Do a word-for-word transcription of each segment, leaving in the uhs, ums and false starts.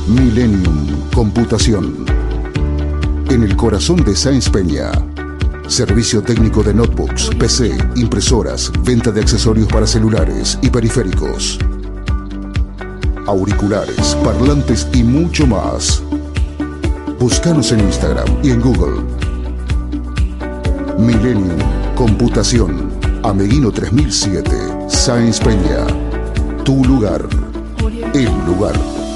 Millennium Computación. En el corazón de Sáenz Peña. Servicio técnico de notebooks, P C, impresoras, venta de accesorios para celulares y periféricos. Auriculares, parlantes y mucho más. Búscanos en Instagram y en Google. Millennium Computación. Ameguino tres mil siete, Sáenz Peña. Tu lugar. El lugar.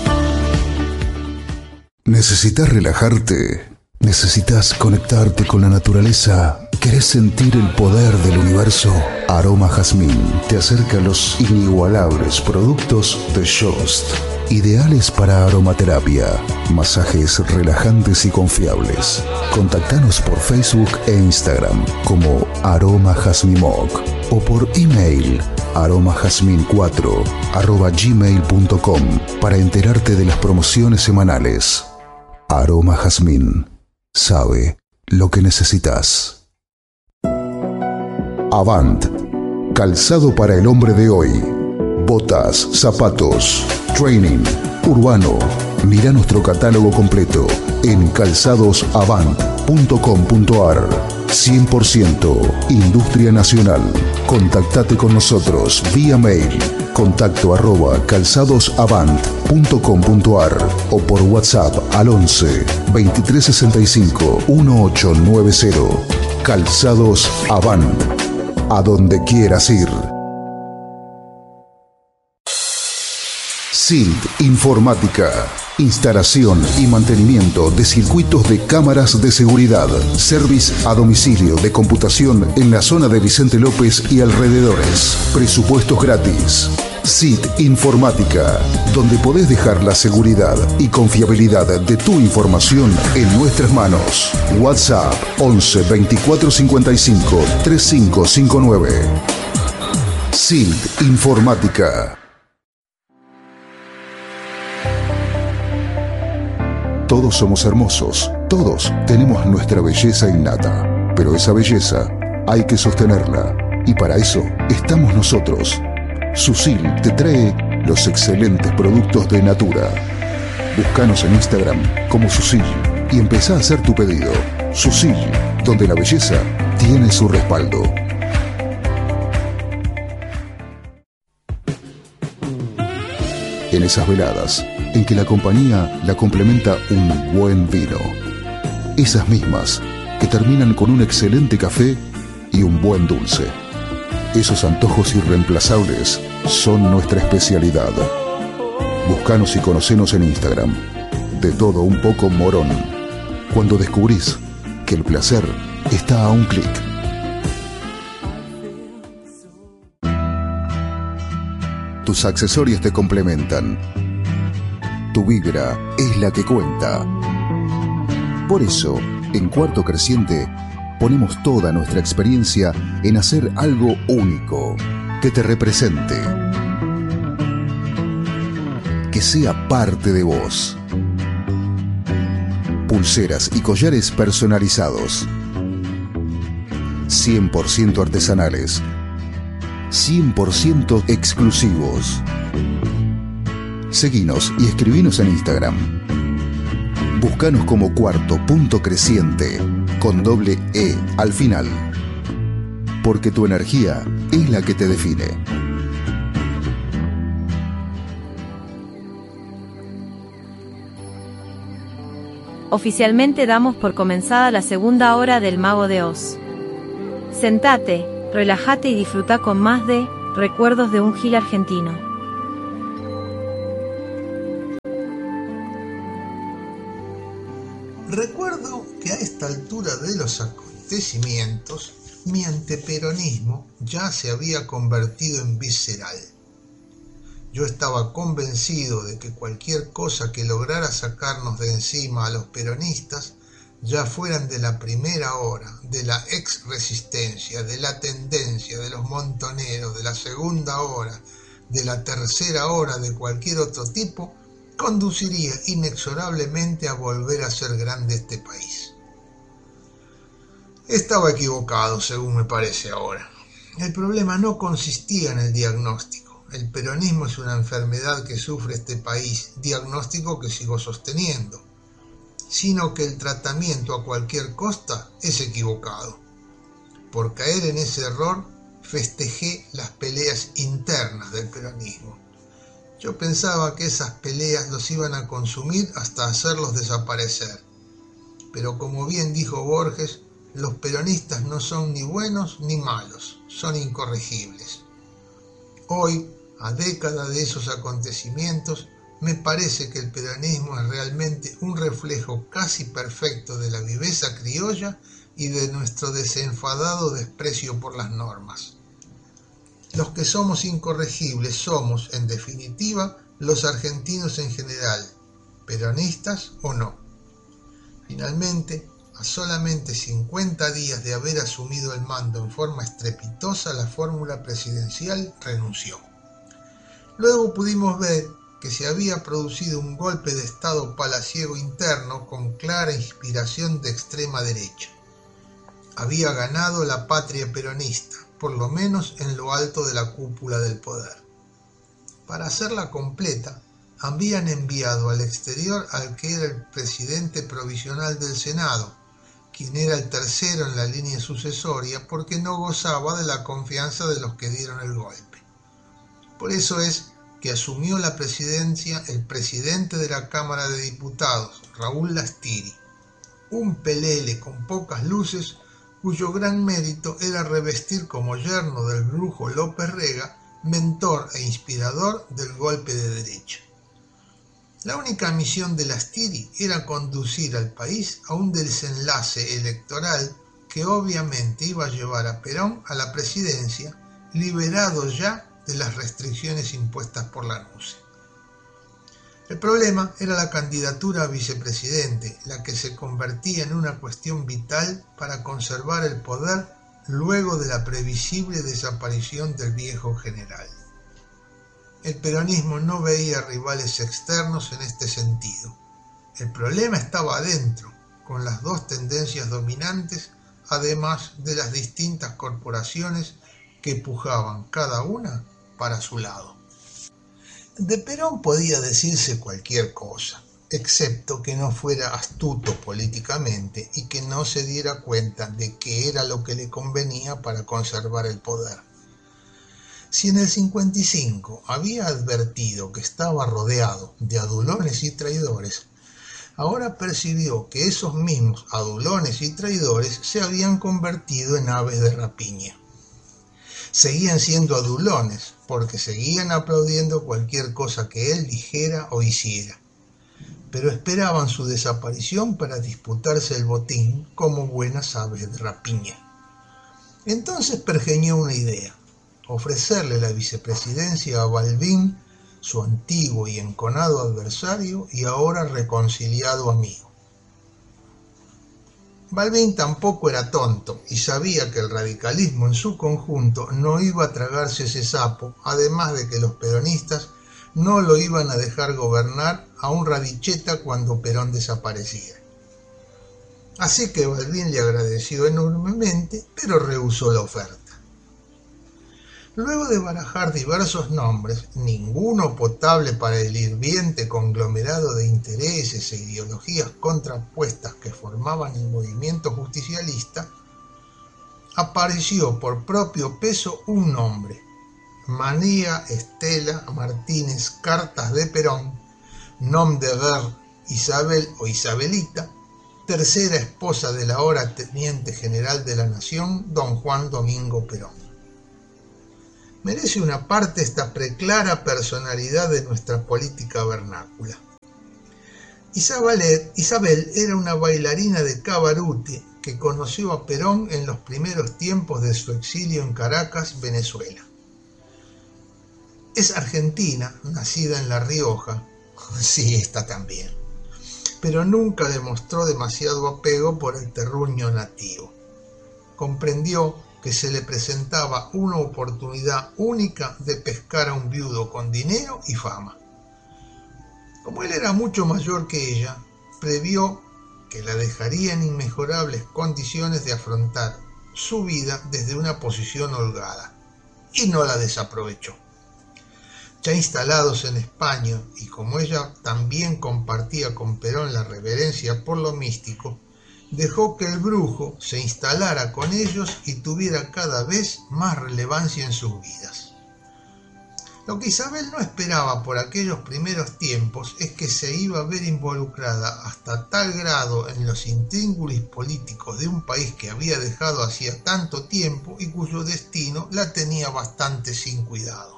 ¿Necesitas relajarte? ¿Necesitas conectarte con la naturaleza? ¿Querés sentir el poder del universo? Aroma Jazmín te acerca a los inigualables productos de Jost, ideales para aromaterapia, masajes relajantes y confiables. Contactanos por Facebook e Instagram como Aroma Jazmimoc o por email aromajazmin cuatro arroba gmail punto com para enterarte de las promociones semanales. Aroma Jazmín sabe lo que necesitas. Avant, calzado para el hombre de hoy. Botas, zapatos, training, urbano. Mira nuestro catálogo completo en calzados avant punto com punto ar. cien por ciento Industria Nacional. Contactate con nosotros vía mail contacto arroba calzadosavant punto com punto ar o por WhatsApp al once veintitrés sesenta y cinco dieciocho noventa. Calzados Avant. A donde quieras ir. S I L T Informática. Instalación y mantenimiento de circuitos de cámaras de seguridad. Service a domicilio de computación en la zona de Vicente López y alrededores. Presupuestos gratis. S I L T Informática, donde podés dejar la seguridad y confiabilidad de tu información en nuestras manos. WhatsApp once veinticuatro cincuenta y cinco treinta y cinco cincuenta y nueve. S I L T Informática. Todos somos hermosos, todos tenemos nuestra belleza innata, pero esa belleza hay que sostenerla y para eso estamos nosotros. Susil te trae los excelentes productos de Natura. Búscanos en Instagram como Susil y empezá a hacer tu pedido. Susil, donde la belleza tiene su respaldo. En esas veladas en que la compañía la complementa un buen vino. Esas mismas que terminan con un excelente café y un buen dulce. Esos antojos irreemplazables son nuestra especialidad. Búscanos y conocenos en Instagram. De todo un poco Morón. Cuando descubrís que el placer está a un clic. Tus accesorios te complementan. Tu vibra es la que cuenta. Por eso, en Cuarto Creciente, ponemos toda nuestra experiencia en hacer algo único, que te represente, que sea parte de vos. Pulseras y collares personalizados, cien por ciento artesanales, cien por ciento exclusivos. Seguinos y escribinos en Instagram. Búscanos como Cuarto Punto Creciente, con doble E al final. Porque tu energía es la que te define. Oficialmente damos por comenzada la segunda hora del Mago de Oz. Sentate, relájate y disfruta con más de Recuerdos de un Gil Argentino. Recuerdo que a esta altura de los acontecimientos, mi anteperonismo ya se había convertido en visceral. Yo estaba convencido de que cualquier cosa que lograra sacarnos de encima a los peronistas, ya fueran de la primera hora, de la ex-resistencia, de la tendencia, de los montoneros, de la segunda hora, de la tercera hora, de cualquier otro tipo, conduciría inexorablemente a volver a ser grande este país. Estaba equivocado, según me parece ahora. El problema no consistía en el diagnóstico, el peronismo es una enfermedad que sufre este país, diagnóstico que sigo sosteniendo, sino que el tratamiento a cualquier costa es equivocado. Por caer en ese error, festejé las peleas internas del peronismo. Yo pensaba que esas peleas los iban a consumir hasta hacerlos desaparecer. Pero como bien dijo Borges, los peronistas no son ni buenos ni malos, son incorregibles. Hoy, a décadas de esos acontecimientos, me parece que el peronismo es realmente un reflejo casi perfecto de la viveza criolla y de nuestro desenfadado desprecio por las normas. Los que somos incorregibles somos, en definitiva, los argentinos en general, peronistas o no. Finalmente, a solamente cincuenta días de haber asumido el mando en forma estrepitosa, la fórmula presidencial renunció. Luego pudimos ver que se había producido un golpe de estado palaciego interno con clara inspiración de extrema derecha. Había ganado la patria peronista, por lo menos en lo alto de la cúpula del poder. Para hacerla completa, habían enviado al exterior al que era el presidente provisional del Senado, quien era el tercero en la línea sucesoria porque no gozaba de la confianza de los que dieron el golpe. Por eso es que asumió la presidencia el presidente de la Cámara de Diputados, Raúl Lastiri, un pelele con pocas luces cuyo gran mérito era revestir como yerno del brujo López Rega, mentor e inspirador del golpe de derecha. La única misión de Lastiri era conducir al país a un desenlace electoral que obviamente iba a llevar a Perón a la presidencia, liberado ya de las restricciones impuestas por la N U C E. El problema era la candidatura a vicepresidente, la que se convertía en una cuestión vital para conservar el poder luego de la previsible desaparición del viejo general. El peronismo no veía rivales externos en este sentido. El problema estaba adentro, con las dos tendencias dominantes, además de las distintas corporaciones que pujaban cada una para su lado. De Perón podía decirse cualquier cosa, excepto que no fuera astuto políticamente y que no se diera cuenta de qué era lo que le convenía para conservar el poder. Si en el cincuenta y cinco había advertido que estaba rodeado de adulones y traidores, ahora percibió que esos mismos adulones y traidores se habían convertido en aves de rapiña. Seguían siendo adulones, porque seguían aplaudiendo cualquier cosa que él dijera o hiciera, pero esperaban su desaparición para disputarse el botín como buenas aves de rapiña. Entonces pergeñó una idea: ofrecerle la vicepresidencia a Balbín, su antiguo y enconado adversario y ahora reconciliado amigo. Balbín tampoco era tonto y sabía que el radicalismo en su conjunto no iba a tragarse ese sapo, además de que los peronistas no lo iban a dejar gobernar a un radicheta cuando Perón desapareciera. Así que Balbín le agradeció enormemente, pero rehusó la oferta. Luego de barajar diversos nombres, ninguno potable para el hirviente conglomerado de intereses e ideologías contrapuestas que formaban el movimiento justicialista, apareció por propio peso un nombre: María Estela Martínez Cartas de Perón, nom de guerre Isabel o Isabelita, tercera esposa del ahora teniente general de la Nación, don Juan Domingo Perón. Merece una parte esta preclara personalidad de nuestra política vernácula. Isabel, Isabel era una bailarina de cabarute que conoció a Perón en los primeros tiempos de su exilio en Caracas, Venezuela. Es argentina, nacida en La Rioja, sí, está también, pero nunca demostró demasiado apego por el terruño nativo. Comprendió que se le presentaba una oportunidad única de pescar a un viudo con dinero y fama. Como él era mucho mayor que ella, previó que la dejaría en inmejorables condiciones de afrontar su vida desde una posición holgada, y no la desaprovechó. Ya instalados en España, y como ella también compartía con Perón la reverencia por lo místico, dejó que el brujo se instalara con ellos y tuviera cada vez más relevancia en sus vidas. Lo que Isabel no esperaba por aquellos primeros tiempos es que se iba a ver involucrada hasta tal grado en los intríngulis políticos de un país que había dejado hacía tanto tiempo y cuyo destino la tenía bastante sin cuidado.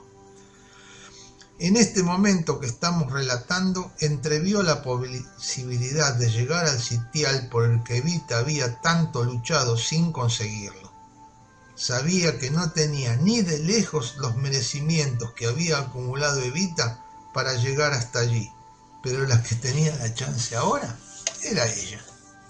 En este momento que estamos relatando, entrevió la posibilidad de llegar al sitial por el que Evita había tanto luchado sin conseguirlo. Sabía que no tenía ni de lejos los merecimientos que había acumulado Evita para llegar hasta allí, pero la que tenía la chance ahora era ella.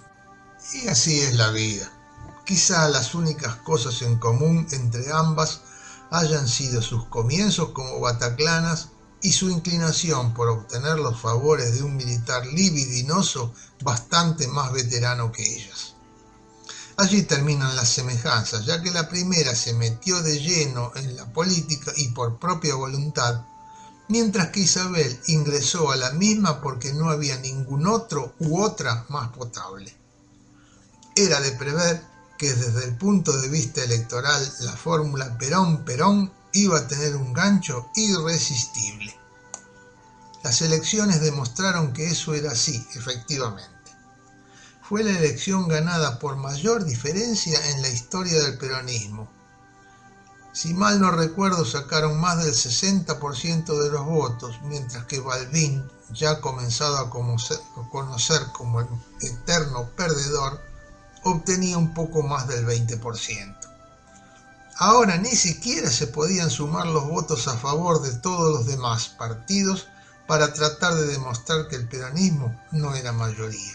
Y así es la vida. Quizá las únicas cosas en común entre ambas hayan sido sus comienzos como bataclanas y su inclinación por obtener los favores de un militar libidinoso bastante más veterano que ellas. Allí terminan las semejanzas, ya que la primera se metió de lleno en la política y por propia voluntad, mientras que Isabel ingresó a la misma porque no había ningún otro u otra más potable. Era de prever que desde el punto de vista electoral la fórmula Perón-Perón iba a tener un gancho irresistible. Las elecciones demostraron que eso era así, efectivamente. Fue la elección ganada por mayor diferencia en la historia del peronismo. Si mal no recuerdo, sacaron más del sesenta por ciento de los votos, mientras que Balbín, ya comenzado a conocer como el eterno perdedor, obtenía un poco más del veinte por ciento. Ahora ni siquiera se podían sumar los votos a favor de todos los demás partidos para tratar de demostrar que el peronismo no era mayoría.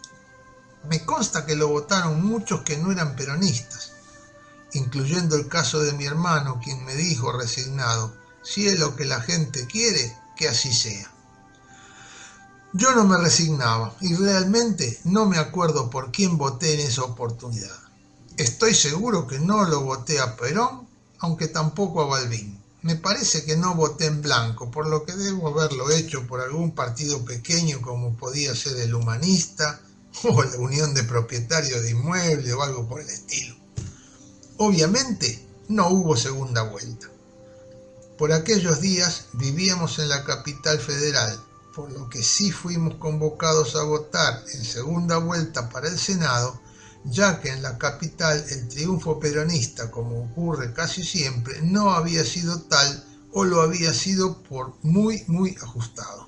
Me consta que lo votaron muchos que no eran peronistas, incluyendo el caso de mi hermano, quien me dijo resignado: si es lo que la gente quiere, que así sea. Yo no me resignaba y realmente no me acuerdo por quién voté en esa oportunidad. Estoy seguro que no lo voté a Perón, aunque tampoco a Balbín. Me parece que no voté en blanco, por lo que debo haberlo hecho por algún partido pequeño como podía ser el Humanista o la Unión de Propietarios de Inmuebles o algo por el estilo. Obviamente no hubo segunda vuelta. Por aquellos días vivíamos en la capital federal, por lo que sí fuimos convocados a votar en segunda vuelta para el Senado, ya que en la capital el triunfo peronista, como ocurre casi siempre, no había sido tal o lo había sido por muy, muy ajustado.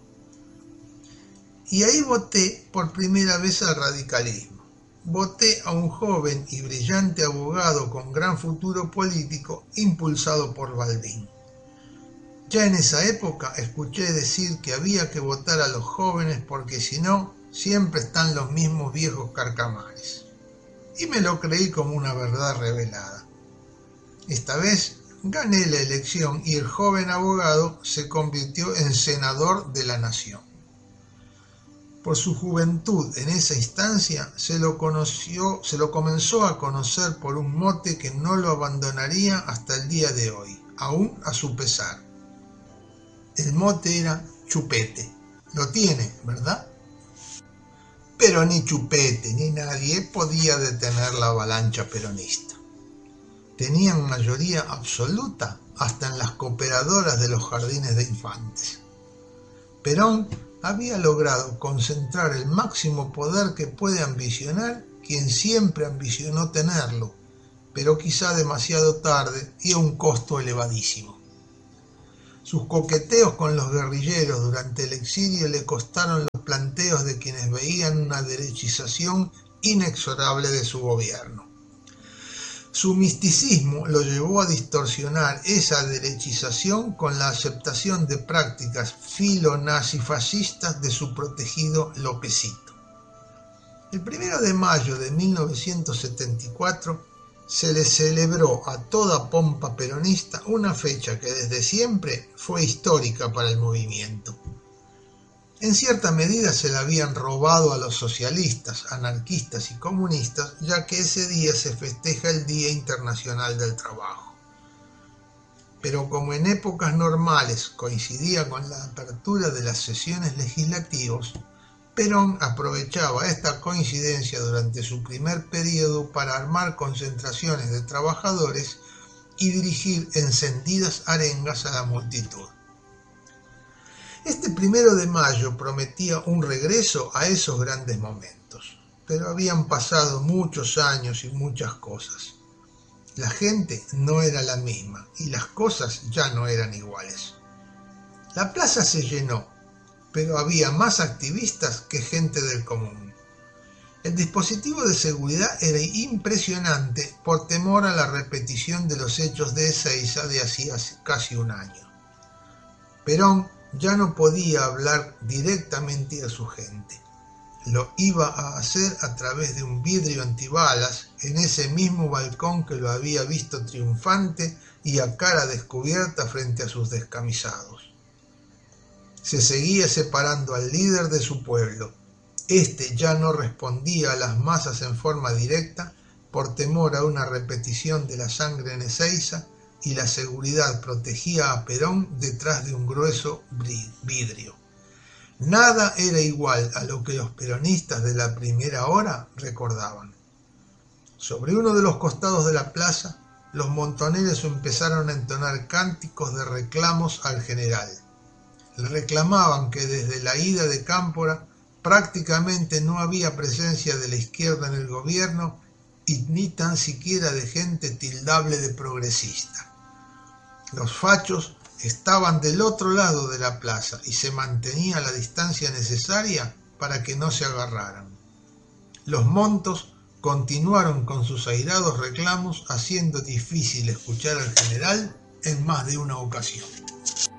Y ahí voté por primera vez al radicalismo. Voté a un joven y brillante abogado con gran futuro político impulsado por Balbín. Ya en esa época escuché decir que había que votar a los jóvenes porque si no, siempre están los mismos viejos carcamares. Y me lo creí como una verdad revelada. Esta vez gané la elección y el joven abogado se convirtió en senador de la nación. Por su juventud en esa instancia se lo conoció, se lo comenzó a conocer por un mote que no lo abandonaría hasta el día de hoy, aún a su pesar. El mote era Chupete. Lo tiene, ¿verdad? Pero ni Chupete ni nadie podía detener la avalancha peronista. Tenían mayoría absoluta hasta en las cooperadoras de los jardines de infantes. Perón había logrado concentrar el máximo poder que puede ambicionar quien siempre ambicionó tenerlo, pero quizá demasiado tarde y a un costo elevadísimo. Sus coqueteos con los guerrilleros durante el exilio le costaron los planteos de quienes veían una derechización inexorable de su gobierno. Su misticismo lo llevó a distorsionar esa derechización con la aceptación de prácticas filo-nazifascistas de su protegido Lópezito. El primero de mayo de mil novecientos setenta y cuatro se le celebró a toda pompa peronista una fecha que desde siempre fue histórica para el movimiento. En cierta medida se la habían robado a los socialistas, anarquistas y comunistas, ya que ese día se festeja el Día Internacional del Trabajo. pero como en épocas normales coincidía con la apertura de las sesiones legislativas, Perón aprovechaba esta coincidencia durante su primer periodo para armar concentraciones de trabajadores y dirigir encendidas arengas a la multitud. Este primero de mayo prometía un regreso a esos grandes momentos, pero habían pasado muchos años y muchas cosas. La gente no era la misma y las cosas ya no eran iguales. La plaza se llenó, pero había más activistas que gente del común. El dispositivo de seguridad era impresionante por temor a la repetición de los hechos de Ezeiza de hacía casi un año. Perón ya no podía hablar directamente a su gente. Lo iba a hacer a través de un vidrio antibalas en ese mismo balcón que lo había visto triunfante y a cara descubierta frente a sus descamisados. Se seguía separando al líder de su pueblo. Este ya no respondía a las masas en forma directa por temor a una repetición de la sangre en Ezeiza, y la seguridad protegía a Perón detrás de un grueso vidrio. Nada era igual a lo que los peronistas de la primera hora recordaban. Sobre uno de los costados de la plaza, los montoneros empezaron a entonar cánticos de reclamos al general. Le reclamaban que desde la ida de Cámpora prácticamente no había presencia de la izquierda en el gobierno y ni tan siquiera de gente tildable de progresista. Los fachos estaban del otro lado de la plaza y se mantenía la distancia necesaria para que no se agarraran. Los montos continuaron con sus airados reclamos, haciendo difícil escuchar al general en más de una ocasión.